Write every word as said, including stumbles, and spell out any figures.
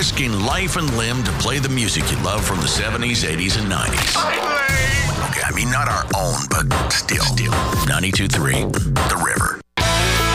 risking life and limb to play the music you love from the seventies, eighties, and nineties. Okay, I mean, not our own, but still. Still. ninety-two point three, The River.